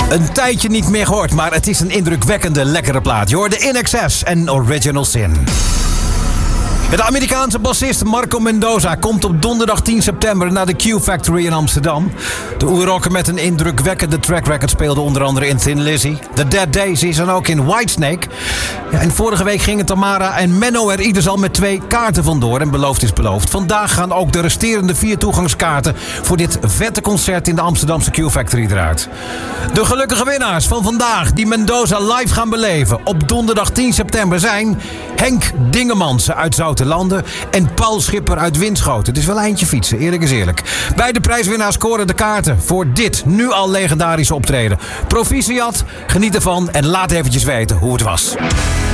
Een tijdje niet meer gehoord, maar het is een indrukwekkende, lekkere plaat. Je hoorde In Excess en Original Sin. De Amerikaanse bassist Marco Mendoza komt op donderdag 10 september naar de Q Factory in Amsterdam. De oerrocker met een indrukwekkende track record speelde onder andere in Thin Lizzy, The Dead Daisies en ook in Whitesnake. Ja, en vorige week gingen Tamara en Menno er ieders al met 2 kaarten vandoor en beloofd is beloofd. Vandaag gaan ook de resterende 4 toegangskaarten voor dit vette concert in de Amsterdamse Q Factory eruit. De gelukkige winnaars van vandaag die Mendoza live gaan beleven op donderdag 10 september zijn Henk Dingemansen uit Zoutelanden en Paul Schipper uit Winschoten. Het is wel eindje fietsen, eerlijk is eerlijk. Beide prijswinnaars scoren de kaarten voor dit nu al legendarische optreden. Proficiat, geniet ervan en laat eventjes weten hoe het was.